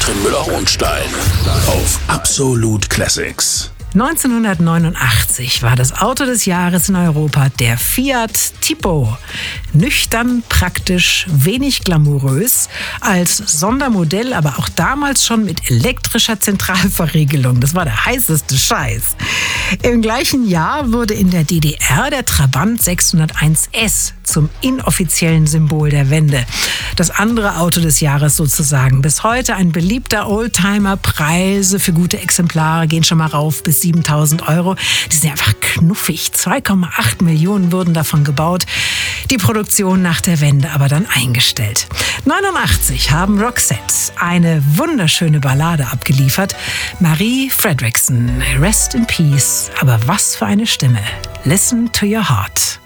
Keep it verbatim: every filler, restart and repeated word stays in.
Katrin Müller-Hohenstein auf Absolut Classics. neunzehnhundertneunundachtzig war das Auto des Jahres in Europa der Fiat Tipo. Nüchtern, praktisch, wenig glamourös, als Sondermodell, aber auch damals schon mit elektrischer Zentralverriegelung. Das war der heißeste Scheiß. Im gleichen Jahr wurde in der D D R der Trabant sechshunderteins S zum inoffiziellen Symbol der Wende. Das andere Auto des Jahres sozusagen. Bis heute ein beliebter Oldtimer. Preise für gute Exemplare gehen schon mal rauf bis siebentausend Euro. Die sind einfach knuffig. zwei Komma acht Millionen wurden davon gebaut. Die Produktion nach der Wende aber dann eingestellt. neunundachtzig haben Roxette eine wunderschöne Ballade abgeliefert. Marie Fredriksson, Rest in Peace. Aber was für eine Stimme. Listen to your heart.